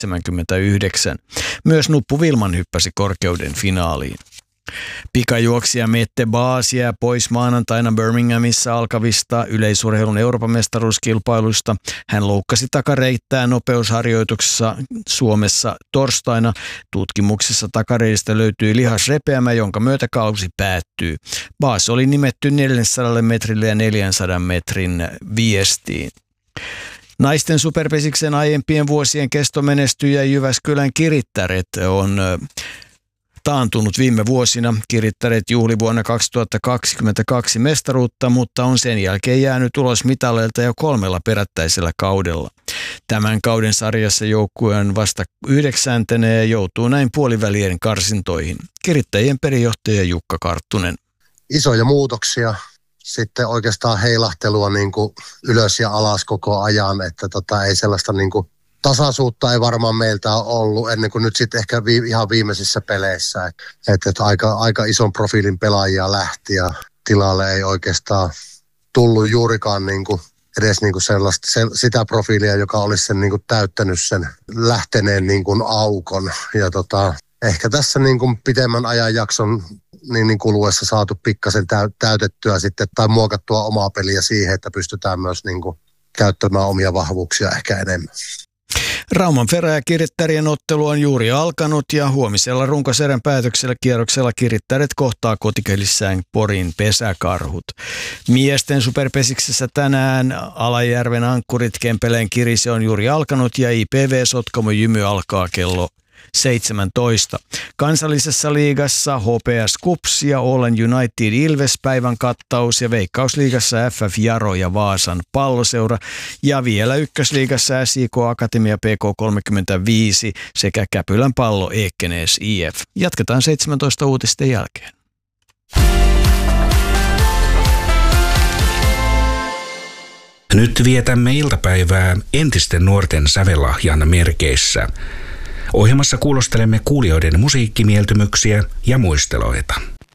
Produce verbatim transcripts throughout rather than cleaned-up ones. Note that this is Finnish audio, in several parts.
seitsemänkymmentäyhdeksän. Myös Nuppu Vilman hyppäsi korkeuden finaaliin. Pikajuoksija Mette Baas jää pois maanantaina Birminghamissa alkavista yleisurheilun Euroopan mestaruuskilpailuista. Hän loukkasi takareittää nopeusharjoituksessa Suomessa torstaina. Tutkimuksessa takareistä löytyi lihasrepeämä, jonka myötä kausi päättyy. Baas oli nimetty neljäsataa metrille ja neljänsadan metrin viestiin. Naisten superpesiksen aiempien vuosien kestomenestyjä Jyväskylän Kirittäret on taantunut viime vuosina. Kirittäret juhli vuonna kaksituhattakaksikymmentäkaksi mestaruutta, mutta on sen jälkeen jäänyt ulos mitaleilta jo kolmella perättäisellä kaudella. Tämän kauden sarjassa joukkue on vasta yhdeksäntenä ja joutuu näin puolivälien karsintoihin. Kirittäjien perijohtaja Jukka Karttunen. Isoja muutoksia, sitten oikeastaan heilahtelua niin kuin ylös ja alas koko ajan, että tota, ei sellaista niin kuin tasaisuutta ei varmaan meiltä ole ollut ennen kuin nyt sitten ehkä vi- ihan viimeisissä peleissä. Että et aika, aika ison profiilin pelaajia lähti ja tilalle ei oikeastaan tullut juurikaan niin kuin edes niin kuin sellaista, se, sitä profiilia, joka olisi sen niin kuin täyttänyt sen lähteneen niin kuin aukon. Ja tota, ehkä tässä niin kuin pitemmän ajanjakson niin, niin kuluessa saatu pikkasen täytettyä sitten tai muokattua omaa peliä siihen, että pystytään myös niin kuin käyttämään omia vahvuuksia ehkä enemmän. Rauman Ferä ja Kirittärien ottelu on juuri alkanut ja huomisella runkosarjan päätöksellä kierroksella Kirittäret kohtaa kotikelissään Porin Pesäkarhut. Miesten superpesiksessä tänään Alajärven ankkurit Kempeleen Kirise on juuri alkanut ja I P V Sotkamo Jymy alkaa kello seitsemäntoista. Kansallisessa liigassa H P S Kups ja Oulun United Ilves päivän kattaus ja Veikkausliigassa F F Jaro ja Vaasan Palloseura ja vielä ykkösliigassa S I K Akatemia P K kolmekymmentäviisi sekä Käpylän Pallo Ekenäs I F. Jatketaan seitsemäntoista uutisten jälkeen. Nyt vietämme iltapäivää entisten nuorten sävellahjan merkeissä. Ohjelmassa kuulostelemme kuulijoiden musiikkimieltymyksiä ja muisteloita.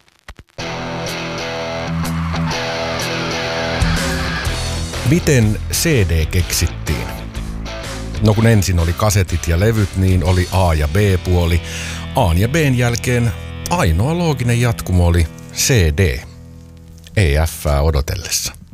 Miten C D keksittiin? No kun ensin oli kasetit ja levyt, niin oli A- ja B-puoli. A ja B:n jälkeen ainoa looginen jatkumo oli C D. Ei F:ää odotellessa.